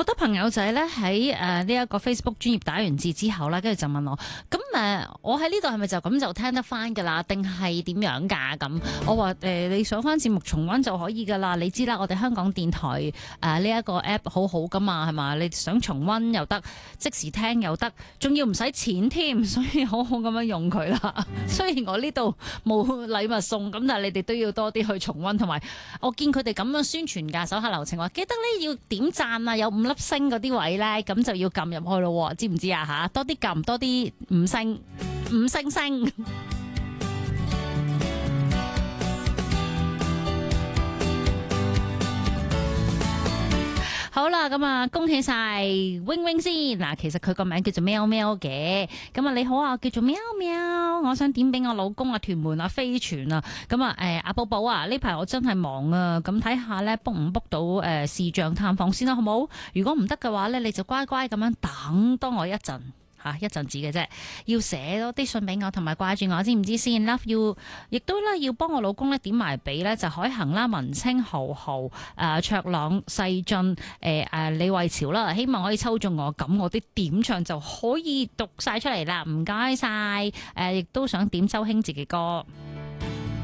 好多朋友仔咧喺呢一個 Facebook 專頁打完字之後咧，跟住就問我，咁我喺呢度係咪就咁就聽得翻噶啦？定係點樣噶？咁我話你上翻節目重溫就可以噶啦。你知啦，我哋香港電台呢一個 app 好好噶嘛，係嘛？你想重溫又得，即時聽又得，仲要唔使錢添，所以好好咁樣用佢啦。雖然我呢度冇禮物送，咁但係你哋都要多啲去重溫，同埋我見佢哋咁樣宣傳㗎，手下留情話記得咧要點讚啊，有5粒星嗰啲位咧，咁就要撳入去咯，知唔知啊吓？多啲撳，多啲5星，5星星。好啦，咁啊，恭喜晒 Wing Wing 先嗱，其實佢個名叫做喵喵嘅，咁啊你好啊，叫做喵喵，我想點俾我老公啊，屯門啊，飛泉啊，咁啊阿寶寶啊，呢排我真係忙啊，咁睇下咧 book 唔 book 到視像探訪先啦，好冇？如果唔得嘅話咧，你就乖乖咁樣等多我一陣。一陣子嘅啫，要寫多啲信俾我，同埋掛住我，知唔知先 ？Love you， 亦都咧要幫我老公咧點埋俾咧，就海恒啦、文清、豪豪、卓朗、世俊、李慧潮啦，希望可以抽中我，咁我啲點唱就可以讀晒出嚟啦，唔該晒。亦都想點周興哲嘅歌。